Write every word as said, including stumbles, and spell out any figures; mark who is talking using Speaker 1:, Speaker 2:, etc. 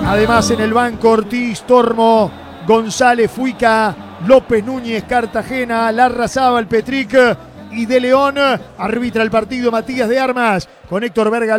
Speaker 1: Además en el banco Ortiz, Tormo, González, Fuica, López Núñez, Cartagena, Larrazábal, Petric y De León. Arbitra el partido Matías de Armas con Héctor Verga.